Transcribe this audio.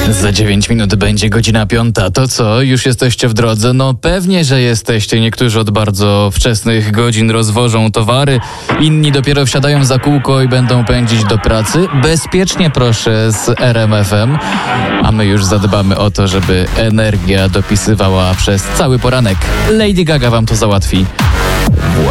Za 9 minut będzie godzina 5. To co, już jesteście w drodze? No pewnie, że jesteście. Niektórzy od bardzo wczesnych godzin rozwożą towary, inni dopiero wsiadają za kółko i będą pędzić do pracy. Bezpiecznie proszę z RMF-em, a my już zadbamy o to, żeby energia dopisywała przez cały poranek. Lady Gaga wam to załatwi.